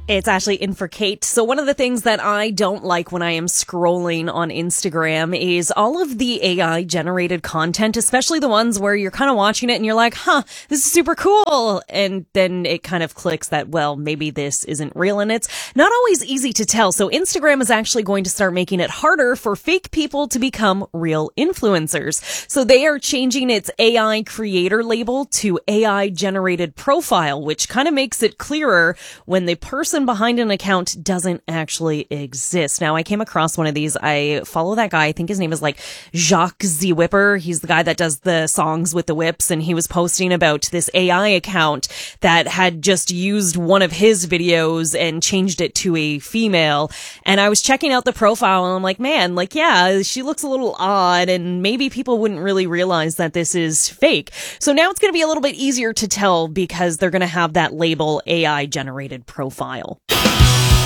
It's Ashley in for Kate. So one of the things that I don't like when I am scrolling on Instagram is all of the AI generated content, especially the ones where you're kind of watching it and you're like, this is super cool. And then it kind of clicks that, well, maybe this isn't real, and it's not always easy to tell. So Instagram is actually going to start making it harder for fake people to become real influencers. So they are changing its AI creator label to AI generated profile, which kind of makes it clearer when the person behind an account doesn't actually exist. Now, I came across one of these. I follow that guy. I think his name is like Jacques Z Whipper. He's the guy that does the songs with the whips, and he was posting about this AI account that had just used one of his videos and changed it to a female. And I was checking out the profile, and I'm like, man, like, yeah, she looks a little odd, and maybe people wouldn't really realize that this is fake. So now it's going to be a little bit easier to tell because they're going to have that label AI generated profile.